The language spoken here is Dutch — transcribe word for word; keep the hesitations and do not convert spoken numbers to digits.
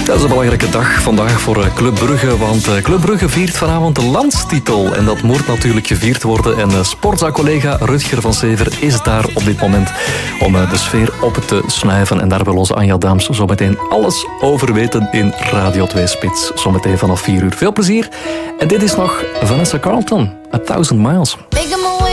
Dat is een belangrijke dag vandaag voor Club Brugge, want Club Brugge viert vanavond de landstitel. En dat moet natuurlijk gevierd worden. En sportza-collega Rutger van Sever is daar op dit moment om de sfeer op te snuiven. En daar wil onze Anja Daams zometeen alles over weten in Radio twee Spits. Zometeen vanaf vier uur. Veel plezier. En dit is nog Vanessa Carlton, A Thousand Miles. Make